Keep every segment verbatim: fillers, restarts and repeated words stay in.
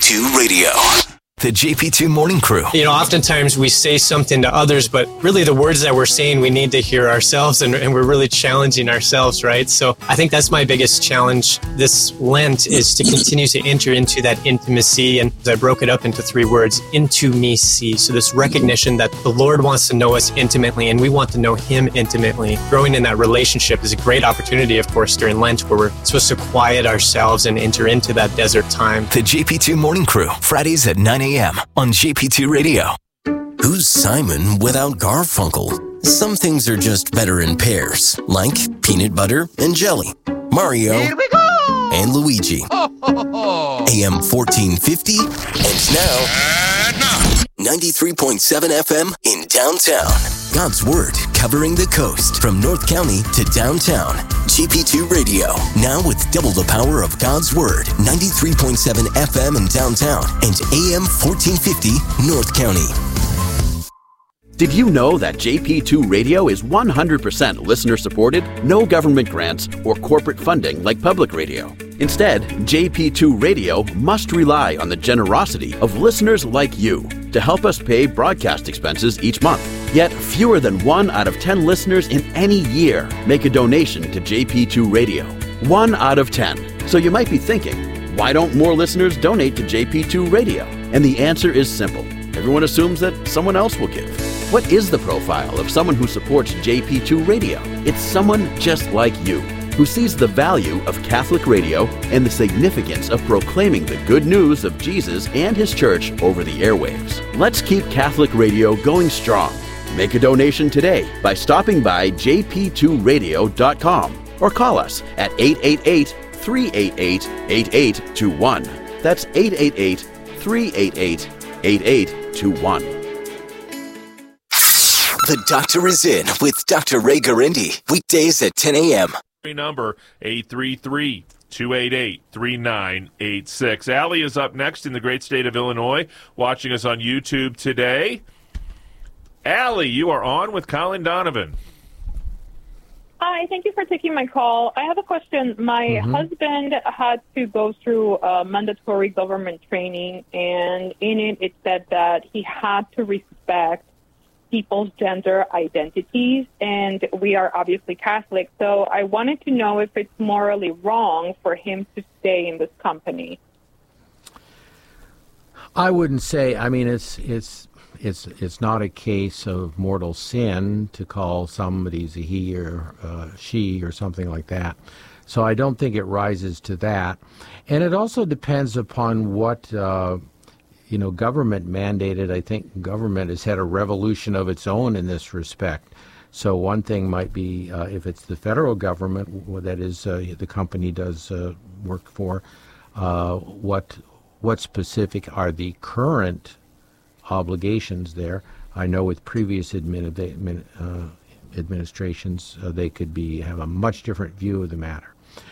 two Radio. The J P two Morning Crew. You know, oftentimes we say something to others, but really the words that we're saying, we need to hear ourselves, and, and we're really challenging ourselves, right? So I think that's my biggest challenge this Lent, is to continue to enter into that intimacy. And I broke it up into three words: into me see. So this recognition that the Lord wants to know us intimately, and we want to know Him intimately. Growing in that relationship is a great opportunity, of course, during Lent, where we're supposed to quiet ourselves and enter into that desert time. The J P two Morning Crew, Fridays at nine a.m. on J P two Radio. Who's Simon without Garfunkel? Some things are just better in pairs, like peanut butter and jelly, Mario Here we go! and Luigi. Ho, ho, ho. A M fourteen fifty, and now, And now. ninety-three point seven F M in downtown. God's Word covering the coast from North County to downtown. G P two Radio, now with double the power of God's Word. ninety-three point seven F M in downtown and A M fourteen fifty North County. Did you know that J P two Radio is one hundred percent listener supported? No government grants or corporate funding like public radio. Instead, J P two Radio must rely on the generosity of listeners like you to help us pay broadcast expenses each month. Yet, fewer than one out of ten listeners in any year make a donation to J P two Radio. One out of ten. So you might be thinking, why don't more listeners donate to J P two Radio? And the answer is simple. Everyone assumes that someone else will give. What is the profile of someone who supports J P two Radio? It's someone just like you, who sees the value of Catholic radio and the significance of proclaiming the good news of Jesus and His Church over the airwaves. Let's keep Catholic radio going strong. Make a donation today by stopping by j p two radio dot com or call us at eight eight eight, three eight eight, eight eight two one. That's eight eight eight, three eight eight, eight eight two one. The Doctor is in with Doctor Ray Garindi, weekdays at ten a.m. Number eight three three, two eight eight, three nine eight six. Allie is up next in the great state of Illinois, watching us on YouTube today. Allie, you are on with Colin Donovan. Hi, thank you for taking my call. I have a question. My Mm-hmm. husband had to go through uh, mandatory government training, and in it, it said that he had to respect people's gender identities, and we are obviously Catholic, so I wanted to know if it's morally wrong for him to stay in this company. I wouldn't say. I mean, it's it's it's it's not a case of mortal sin to call somebody a he or uh, she or something like that. So I don't think it rises to that, and it also depends upon what. Uh, You know, government mandated. I think government has had a revolution of its own in this respect. So one thing might be uh, if it's the federal government, that is, uh, the company does uh, work for, uh, what what specific are the current obligations there? I know with previous admin, admin, uh, administrations, uh, they could be have a much different view of the matter.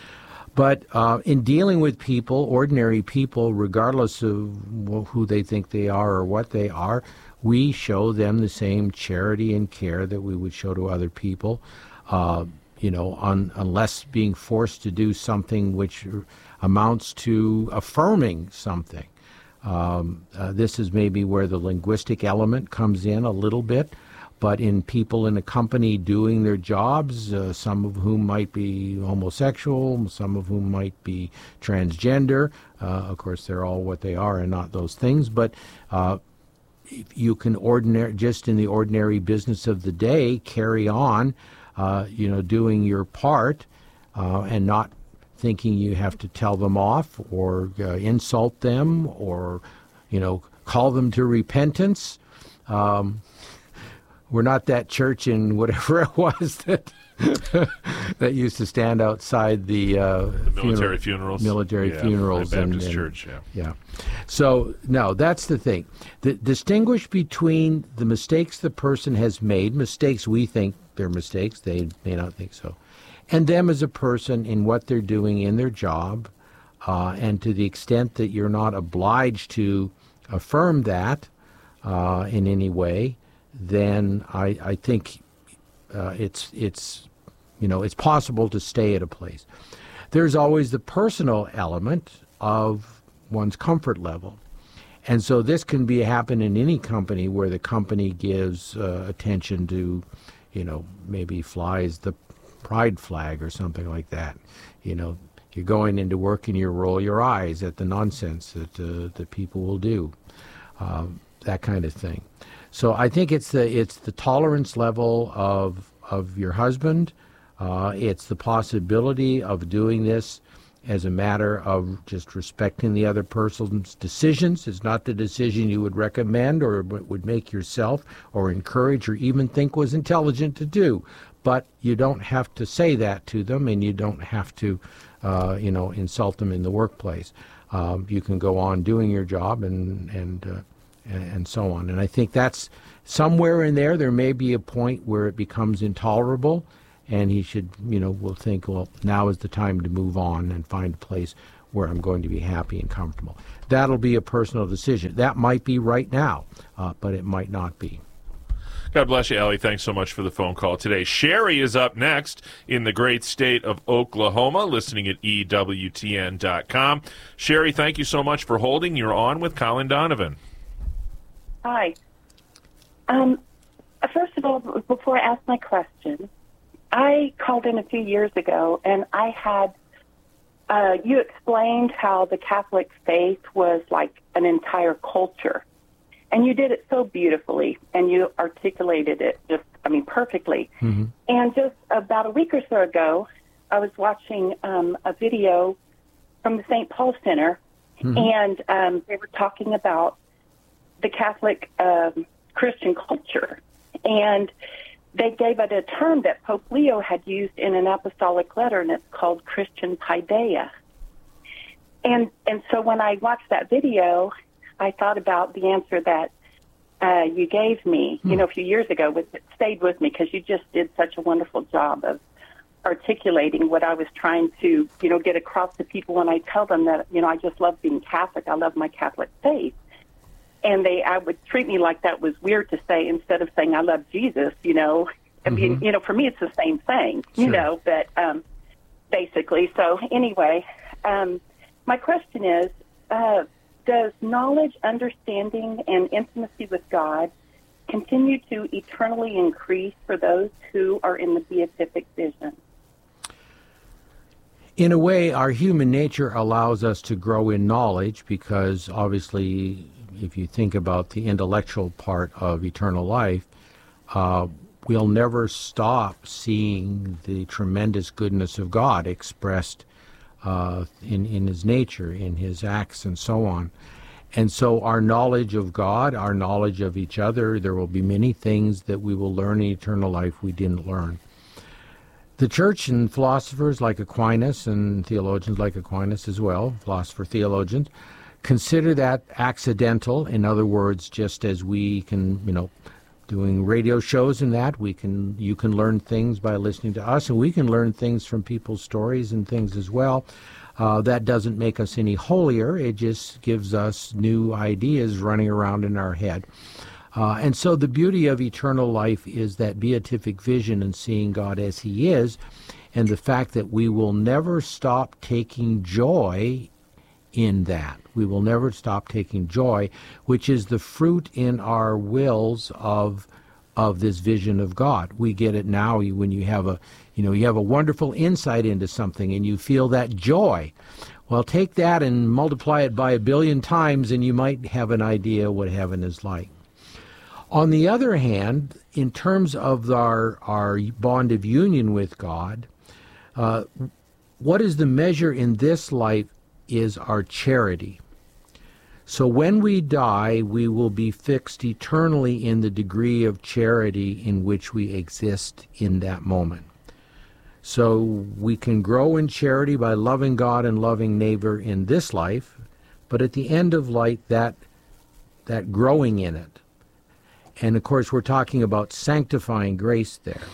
But uh, in dealing with people, ordinary people, regardless of who they think they are or what they are, we show them the same charity and care that we would show to other people, uh, you know, un, unless being forced to do something which amounts to affirming something. Um, uh, this is maybe where the linguistic element comes in a little bit. But in people in a company doing their jobs, uh, some of whom might be homosexual, some of whom might be transgender. Uh, of course, they're all what they are and not those things. But uh, you can ordinary, just in the ordinary business of the day, carry on, uh, you know, doing your part uh, and not thinking you have to tell them off or uh, insult them or, you know, call them to repentance. Um, We're not that church in whatever it was that that used to stand outside the, uh, The military funeral, funerals. military Yeah, funerals, the and, Baptist and church. Yeah. yeah. So no, that's the thing. The, distinguish between the mistakes the person has made, mistakes we think they're mistakes, they may not think so, and them as a person in what they're doing in their job, uh, and to the extent that you're not obliged to affirm that uh, in any way, then I, I think uh, it's it's you know it's possible to stay at a place. There's always the personal element of one's comfort level. And so this can be happen in any company where the company gives uh, attention to, you know, maybe flies the pride flag or something like that. You know, you're going into work and you roll your eyes at the nonsense that uh, that people will do, uh, that kind of thing. So I think it's the it's the tolerance level of of your husband. Uh, it's the possibility of doing this as a matter of just respecting the other person's decisions. It's not the decision you would recommend or would make yourself or encourage or even think was intelligent to do. But you don't have to say that to them, and you don't have to, uh, you know, insult them in the workplace. Um, you can go on doing your job and and, uh, and and so on. And I think that's somewhere in there. There may be a point where it becomes intolerable, and he should, you know, will think, well, now is the time to move on and find a place where I'm going to be happy and comfortable. That'll be a personal decision. That might be right now, uh, but it might not be. God bless you, Allie. Thanks so much for the phone call today. Sherry is up next in the great state of Oklahoma, listening at E W T N dot com. Sherry, thank you so much for holding. You're on with Colin Donovan. Hi. Um, first of all, before I ask my question, I called in a few years ago, and I had, uh, you explained how the Catholic faith was like an entire culture. And you did it so beautifully, and you articulated it just, I mean, perfectly. Mm-hmm. And just about a week or so ago, I was watching um, a video from the Saint Paul Center, mm-hmm. and um, they were talking about the Catholic um, Christian culture. And they gave it a term that Pope Leo had used in an apostolic letter, and it's called Christian paideia. And and so when I watched that video, I thought about the answer that uh, you gave me, you know, a few years ago. With, it stayed with me because you just did such a wonderful job of articulating what I was trying to, you know, get across to people when I tell them that, you know, I just love being Catholic. I love my Catholic faith. And they, I would treat me like that was weird to say instead of saying I love Jesus, you know. I mean, mm-hmm. you know, for me it's the same thing, you sure. know, but um, basically. So anyway, um, my question is, uh, does knowledge, understanding, and intimacy with God continue to eternally increase for those who are in the beatific vision? In a way, our human nature allows us to grow in knowledge because, obviously, if you think about the intellectual part of eternal life, uh, we'll never stop seeing the tremendous goodness of God expressed Uh, in, in his nature, in his acts, and so on. And so our knowledge of God, our knowledge of each other, there will be many things that we will learn in eternal life we didn't learn. The church and philosophers like Aquinas, and theologians like Aquinas as well, philosopher theologians, consider that accidental. In other words, just as we can, you know, doing radio shows and that, we can you can learn things by listening to us, and we can learn things from people's stories and things as well. Uh, that doesn't make us any holier. It just gives us new ideas running around in our head. Uh, and so the beauty of eternal life is that beatific vision and seeing God as he is, and the fact that we will never stop taking joy in that. We will never stop taking joy, which is the fruit in our wills of of this vision of God. We get it now when you have a, you know, you have a wonderful insight into something and you feel that joy. Well, take that and multiply it by a billion times and you might have an idea what heaven is like. On the other hand, in terms of our, our bond of union with God, uh, what is the measure in this life is our charity. So when we die, we will be fixed eternally in the degree of charity in which we exist in that moment. So we can grow in charity by loving God and loving neighbor in this life, but at the end of life, that that growing in it. And of course, we're talking about sanctifying grace there.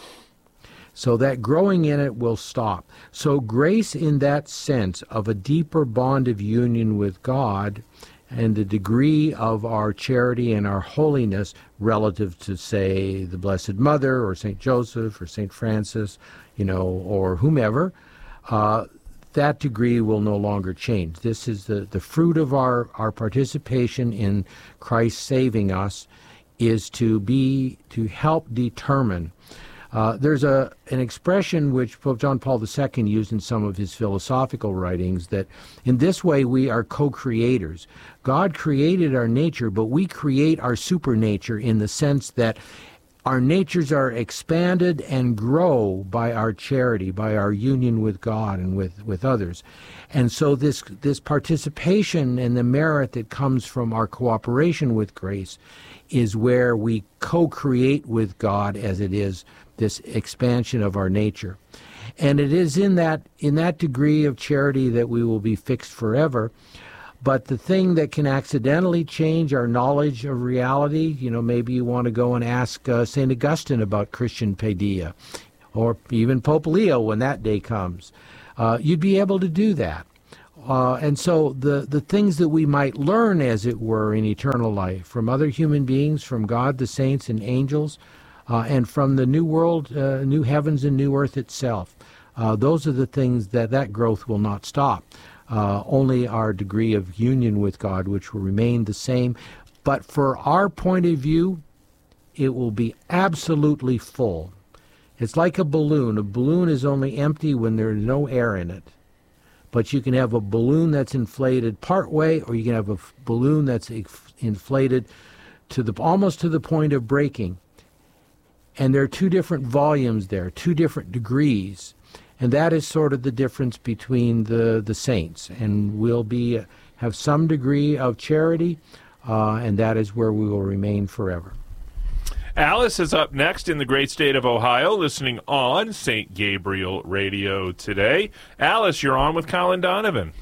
So that growing in it will stop. So grace in that sense of a deeper bond of union with God and the degree of our charity and our holiness relative to, say, the Blessed Mother or Saint Joseph or Saint Francis, you know, or whomever, uh, that degree will no longer change. This is the, the fruit of our, our participation in Christ saving us, is to be, to help determine. Uh, there's a an expression which Pope John Paul the Second used in some of his philosophical writings, that in this way we are co-creators. God created our nature, but we create our supernature in the sense that our natures are expanded and grow by our charity, by our union with God and with, with others. And so this this participation and the merit that comes from our cooperation with grace is where we co-create with God, as it is this expansion of our nature. And it is in that in that degree of charity that we will be fixed forever. But the thing that can accidentally change our knowledge of reality, you know, maybe you want to go and ask uh, Saint Augustine about Christian paideia, or even Pope Leo when that day comes. Uh, you'd be able to do that. Uh, and so the, the things that we might learn, as it were, in eternal life from other human beings, from God, the saints and angels, uh, and from the new world, uh, new heavens and new earth itself, uh, those are the things that that growth will not stop. Uh, only our degree of union with God, which will remain the same. But for our point of view, it will be absolutely full. It's like a balloon. A balloon is only empty when there's no air in it. But you can have a balloon that's inflated partway, or you can have a f- balloon that's inf- inflated to the almost to the point of breaking. And there are two different volumes there, two different degrees. And that is sort of the difference between the, the saints. And we'll be have some degree of charity, uh, and that is where we will remain forever. Alice is up next in the great state of Ohio, listening on Saint Gabriel Radio today. Alice, you're on with Colin Donovan.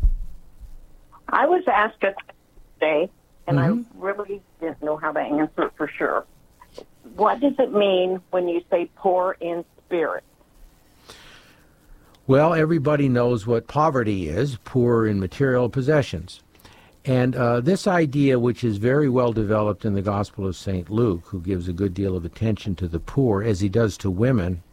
I was asked it today, and Mm-hmm. I really didn't know how to answer it for sure. What does it mean when you say poor in spirit? Well, everybody knows what poverty is, poor in material possessions. And uh, this idea, which is very well developed in the Gospel of Saint Luke, who gives a good deal of attention to the poor, as he does to women,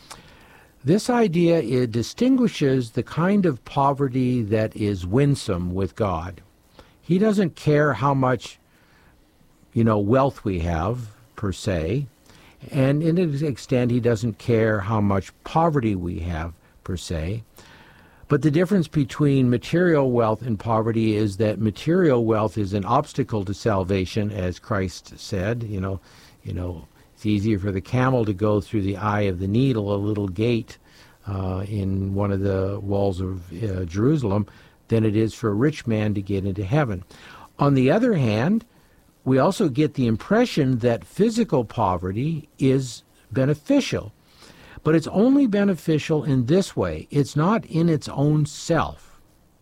this idea, it distinguishes the kind of poverty that is winsome with God. He doesn't care how much, you know, wealth we have, per se, and in an extent, he doesn't care how much poverty we have, per se. But the difference between material wealth and poverty is that material wealth is an obstacle to salvation, as Christ said. You know, you know, it's easier for the camel to go through the eye of the needle, a little gate uh, in one of the walls of uh, Jerusalem, than it is for a rich man to get into heaven. On the other hand, we also get the impression that physical poverty is beneficial. But it's only beneficial in this way. It's not in its own self.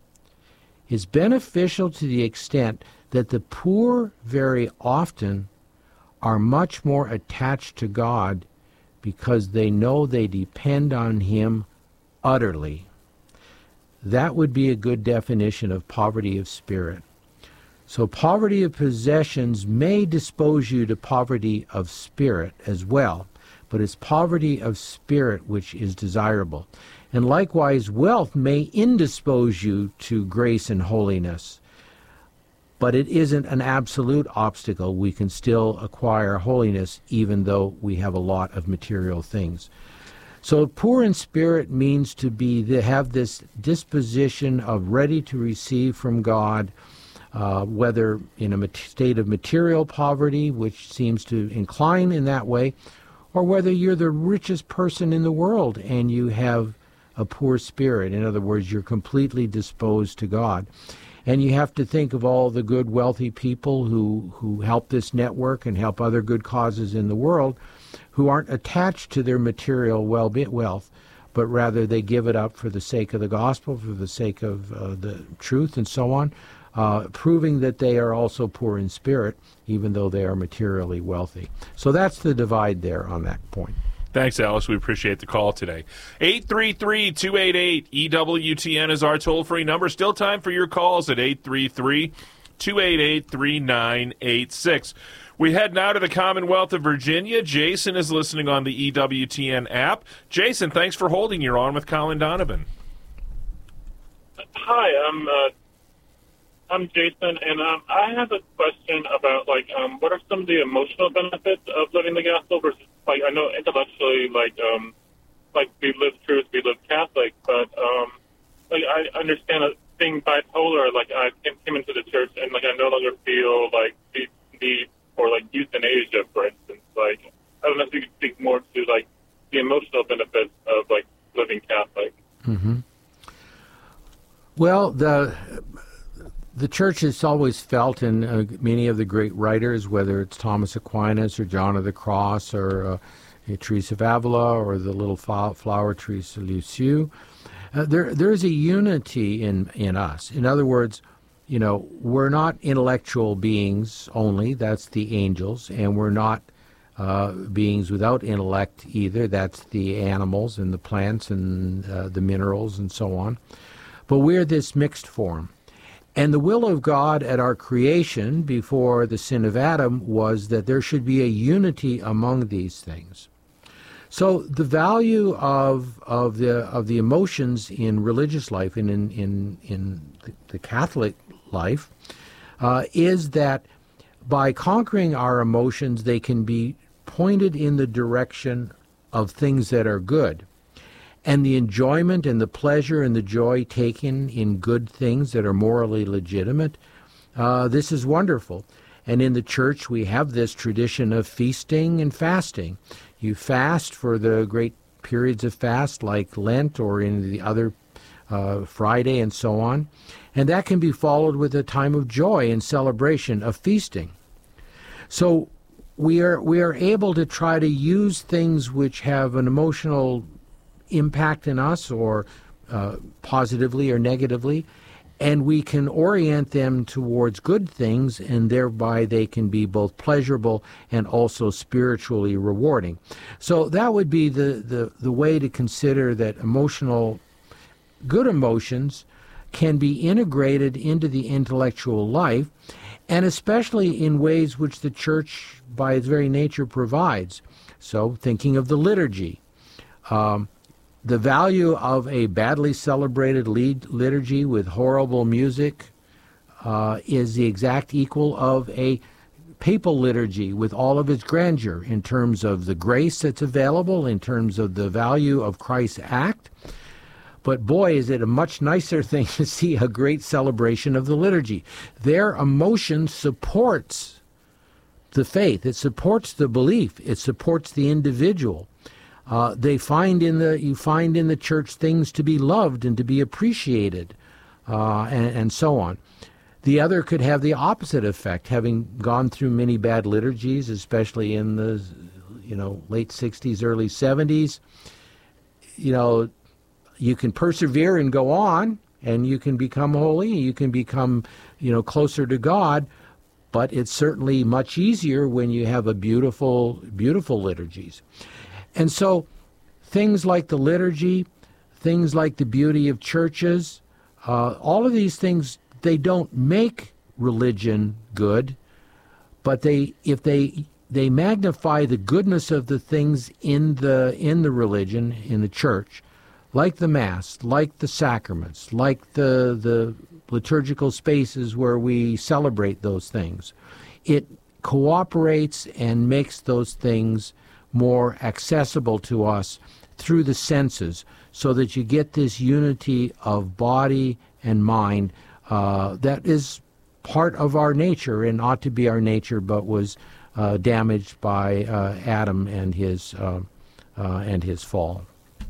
It's beneficial to the extent that the poor very often are much more attached to God because they know they depend on Him utterly. That would be a good definition of poverty of spirit. So poverty of possessions may dispose you to poverty of spirit as well. But it's poverty of spirit which is desirable. And likewise, wealth may indispose you to grace and holiness, but it isn't an absolute obstacle. We can still acquire holiness even though we have a lot of material things. So poor in spirit means to be to have this disposition of ready to receive from God, uh, whether in a state of material poverty, which seems to incline in that way, or whether you're the richest person in the world and you have a poor spirit. In other words, you're completely disposed to God. And you have to think of all the good, wealthy people who, who help this network and help other good causes in the world, who aren't attached to their material wealth, but rather they give it up for the sake of the gospel, for the sake of uh, the truth and so on, uh, proving that they are also poor in spirit, even though they are materially wealthy. So that's the divide there on that point. Thanks, Alice. We appreciate the call today. eight three three, two eight eight, E W T N is our toll-free number. Still time for your calls at eight three three, two eight eight, three nine eight six. We head now to the Commonwealth of Virginia. Jason is listening on the E W T N app. Jason, thanks for holding. You're on with Colin Donovan. Hi, I'm uh, I'm Jason, and um, I have a question about like um, what are some of the emotional benefits of living the gospel versus like I know intellectually like um, like we live truth, we live Catholic, but um, like I understand that being bipolar, like I came into the church and like I no longer feel like the need for like euthanasia, for instance. Like I don't know if you could speak more to like the emotional benefits of like living Catholic. Mm-hmm. Well, the the church has always felt, and uh, many of the great writers, whether it's Thomas Aquinas or John of the Cross or uh, Teresa of Avila or the little flower Teresa Lisieux, uh, there there's a unity in in us. In other words, you know, we're not intellectual beings only. That's the angels, and we're not uh, beings without intellect either. That's the animals and the plants and uh, the minerals and so on. But we're this mixed form. And the will of God at our creation before the sin of Adam was that there should be a unity among these things. So the value of of the of the emotions in religious life and in in, in the, the Catholic life uh, is that by conquering our emotions, they can be pointed in the direction of things that are good. And the enjoyment and the pleasure and the joy taken in good things that are morally legitimate, uh, this is wonderful. And in the church, we have this tradition of feasting and fasting. You fast for the great periods of fast like Lent or in the other uh, Friday and so on. And that can be followed with a time of joy and celebration of feasting. So we are we are able to try to use things which have an emotional impact in us, or uh, positively or negatively, and we can orient them towards good things, and thereby they can be both pleasurable and also spiritually rewarding. So that would be the, the, the way to consider that emotional, good emotions can be integrated into the intellectual life, and especially in ways which the church, by its very nature, provides. So thinking of the liturgy, um, the value of a badly celebrated lead liturgy with horrible music uh, is the exact equal of a papal liturgy with all of its grandeur in terms of the grace that's available, in terms of the value of Christ's act. But boy, is it a much nicer thing to see a great celebration of the liturgy. Their emotion supports the faith. It supports the belief. It supports the individual. Uh, they find in the you find in the church things to be loved and to be appreciated, uh, and, and so on. The other could have the opposite effect, having gone through many bad liturgies, especially in the you know late sixties, early seventies. You know, you can persevere and go on, and you can become holy. You can become you know closer to God. But it's certainly much easier when you have a beautiful, beautiful liturgies. And so things like the liturgy, things like the beauty of churches, uh, all of these things, they don't make religion good, but they if they they magnify the goodness of the things in the in the religion, in the church, like the Mass, like the sacraments, like the the liturgical spaces where we celebrate those things. It cooperates and makes those things more accessible to us through the senses, so that you get this unity of body and mind uh, that is part of our nature and ought to be our nature, but was uh, damaged by uh, Adam and his uh, uh, and his fall.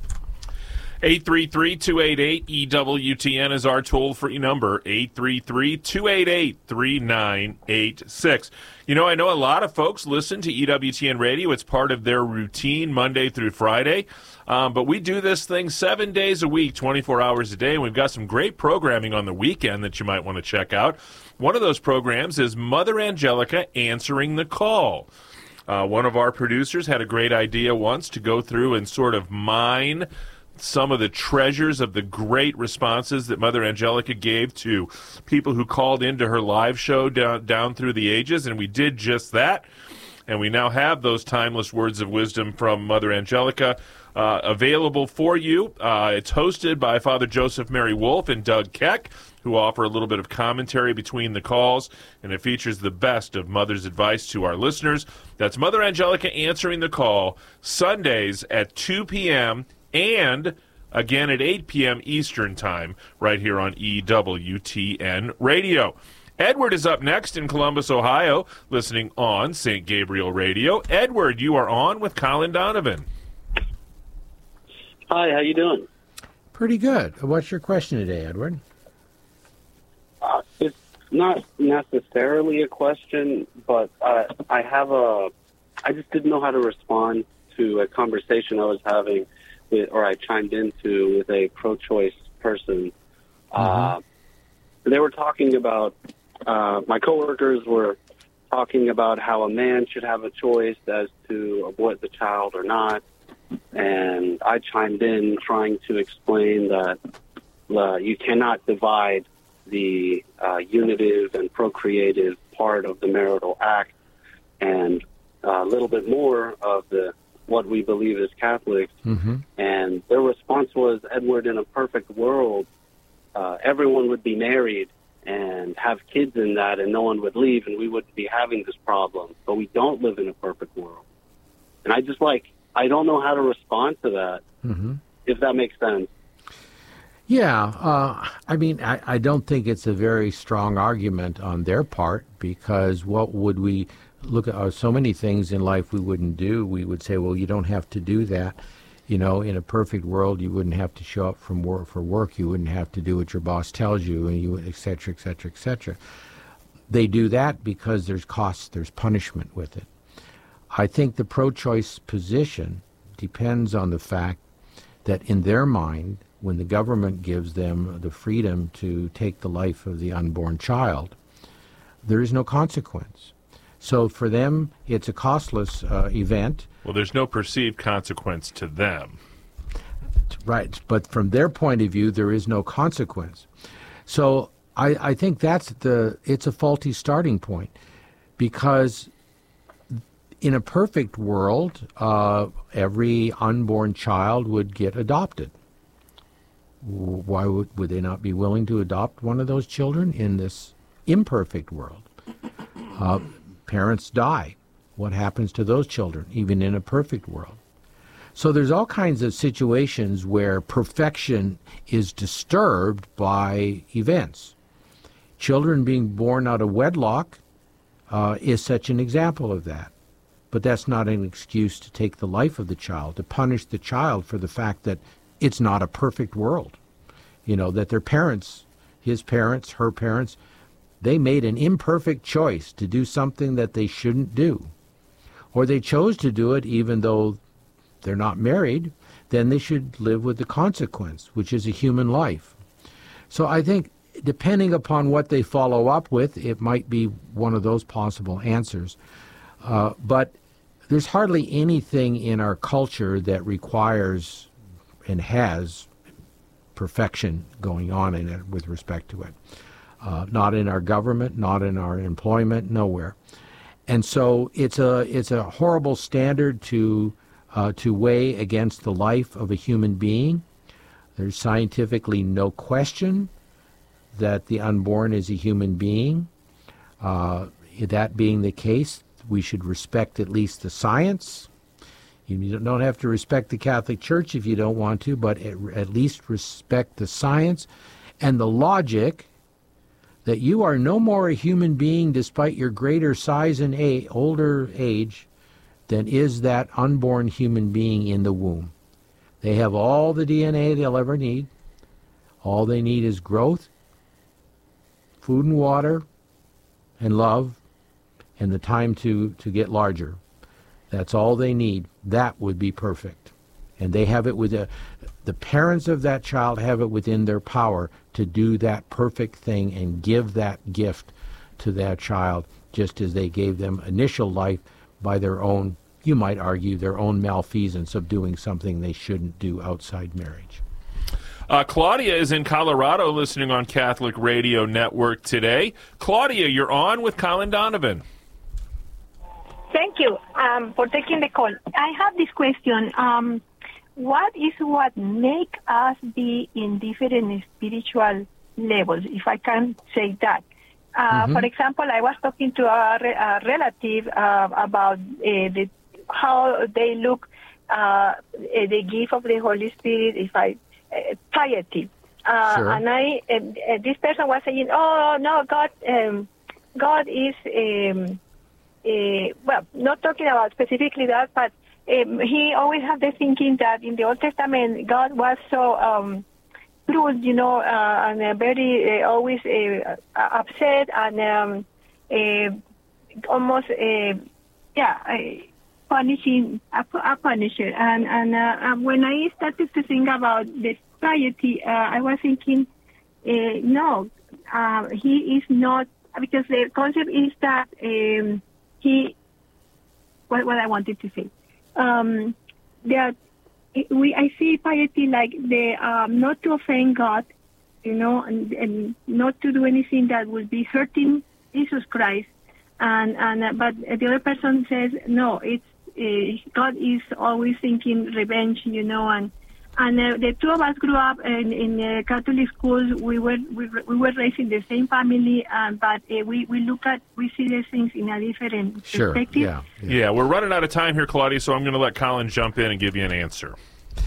eight three three, two eight eight, E W T N is our toll-free number, eight three three, two eight eight, three nine eight six. You know, I know a lot of folks listen to E W T N Radio. It's part of their routine Monday through Friday. Um, but we do this thing seven days a week, twenty-four hours a day, and we've got some great programming on the weekend that you might want to check out. One of those programs is Mother Angelica Answering the Call. Uh, one of our producers had a great idea once to go through and sort of mine some of the treasures of the great responses that Mother Angelica gave to people who called into her live show down, down through the ages, and we did just that. And we now have those timeless words of wisdom from Mother Angelica uh, available for you. Uh, it's hosted by Father Joseph Mary Wolf and Doug Keck, who offer a little bit of commentary between the calls, and it features the best of Mother's advice to our listeners. That's Mother Angelica Answering the Call, Sundays at two p.m. and again at eight p.m. Eastern Time, right here on E W T N Radio. Edward is up next in Columbus, Ohio, listening on Saint Gabriel Radio. Edward, you are on with Colin Donovan. Hi, how you doing? Pretty good. What's your question today, Edward? Uh, it's not necessarily a question, but uh, I have a. I just didn't know how to respond to a conversation I was having, with, or I chimed into with a pro-choice person. Mm-hmm. Uh, they were talking about. Uh, my coworkers were talking about how a man should have a choice as to abort the child or not, and I chimed in trying to explain that uh, you cannot divide the uh, unitive and procreative part of the marital act, and a little bit more of the what we believe as Catholics. Mm-hmm. And their response was, Edward, in a perfect world, uh, everyone would be married and have kids in that, and no one would leave, and we wouldn't be having this problem. But we don't live in a perfect world. And I just, like, I don't know how to respond to that, mm-hmm. if that makes sense. Yeah, uh, I mean, I, I don't think it's a very strong argument on their part, because what would we look at? Uh, so many things in life we wouldn't do. We would say, well, you don't have to do that. You know, in a perfect world, you wouldn't have to show up from work for work. You wouldn't have to do what your boss tells you, and you, et cetera, et cetera, et cetera. They do that because there's costs, there's punishment with it. I think the pro-choice position depends on the fact that in their mind, when the government gives them the freedom to take the life of the unborn child, there is no consequence. So for them, it's a costless uh, event. Well, there's no perceived consequence to them. Right, but from their point of view, there is no consequence. So I, I think that's the, it's a faulty starting point, because in a perfect world, uh, every unborn child would get adopted. Why would, would they not be willing to adopt one of those children in this imperfect world? Uh, parents die. What happens to those children, even in a perfect world? So there's all kinds of situations where perfection is disturbed by events. Children being born out of wedlock uh, is such an example of that. But that's not an excuse to take the life of the child, to punish the child for the fact that it's not a perfect world. You know, that their parents, his parents, her parents, they made an imperfect choice to do something that they shouldn't do. Or they chose to do it even though they're not married, then they should live with the consequence, which is a human life. So I think depending upon what they follow up with, it might be one of those possible answers. Uh, but there's hardly anything in our culture that requires and has perfection going on in it with respect to it. Uh, not in our government, not in our employment, nowhere. And so it's a it's a horrible standard to uh, to weigh against the life of a human being. There's scientifically no question that the unborn is a human being. Uh, that being the case, we should respect at least the science. You don't have to respect the Catholic Church if you don't want to, but at least respect the science and the logic that you are no more a human being despite your greater size and a, older age than is that unborn human being in the womb. They have all the D N A they'll ever need. All they need is growth, food and water, and love, and the time to, to get larger. That's all they need. That would be perfect. And they have it with a, the parents of that child have it within their power to do that perfect thing and give that gift to that child, just as they gave them initial life by their own, you might argue, their own malfeasance of doing something they shouldn't do outside marriage. Uh, Claudia is in Colorado listening on Catholic Radio Network today. Claudia, you're on with Colin Donovan. Thank you um, for taking the call. I have this question. Um, what is what make us be in different spiritual levels, if I can say that. Uh, mm-hmm. For example, I was talking to a, re- a relative uh, about uh, the, how they look, uh, the gift of the Holy Spirit, if I, uh, piety. Uh, sure. And I, uh, this person was saying, "Oh no, God, um, God is, um, uh, well, not talking about specifically that, but um, he always had the thinking that in the Old Testament, God was so um, cruel, you know, uh, and uh, very uh, always uh, upset and um, uh, almost, uh, yeah." Uh, punishing a, a punisher, and and uh, when I started to think about the piety, uh, I was thinking, uh, no, uh, he is not, because the concept is that um, he. What, what I wanted to say, um, that we I see piety like the um, not to offend God, you know, and, and not to do anything that would be hurting Jesus Christ, and and uh, but the other person says no, it's. Uh, God is always thinking revenge, you know, and and uh, the two of us grew up in, in uh, Catholic schools. We were we, we were raised in the same family, um, but uh, we we look at we see these things in a different sure. perspective. Yeah, yeah, yeah. We're running out of time here, Claudia, so I'm going to let Colin jump in and give you an answer.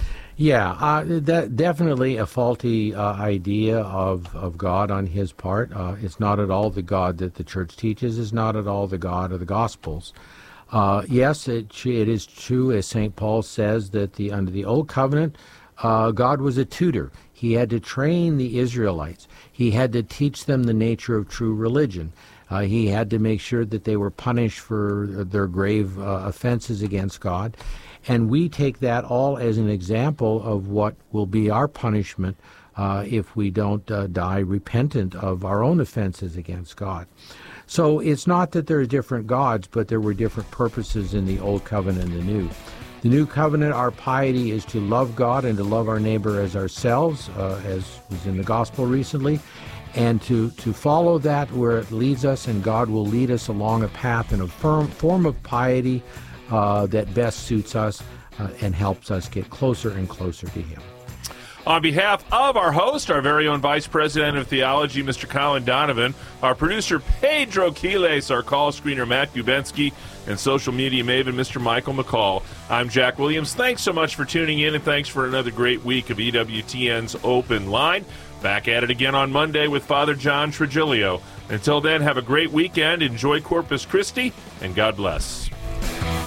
Yeah, uh, that definitely a faulty uh, idea of, of God on his part. Uh, it's not at all the God that the church teaches. It's not at all the God of the Gospels. Uh, yes, it, it is true, as Saint Paul says, that the under the Old Covenant, uh, God was a tutor. He had to train the Israelites. He had to teach them the nature of true religion. Uh, he had to make sure that they were punished for their grave uh, offenses against God. And we take that all as an example of what will be our punishment uh, if we don't uh, die repentant of our own offenses against God. So it's not that there are different gods, but there were different purposes in the Old Covenant and the New. The New Covenant, our piety is to love God and to love our neighbor as ourselves, uh, as was in the Gospel recently, and to, to follow that where it leads us, and God will lead us along a path in a firm form of piety uh, that best suits us uh, and helps us get closer and closer to Him. On behalf of our host, our very own Vice President of Theology, Mister Colin Donovan, our producer, Pedro Quiles, our call screener, Matt Gubensky, and social media maven, Mister Michael McCall, I'm Jack Williams. Thanks so much for tuning in, and thanks for another great week of E W T N's Open Line. Back at it again on Monday with Father John Trigilio. Until then, have a great weekend, enjoy Corpus Christi, and God bless.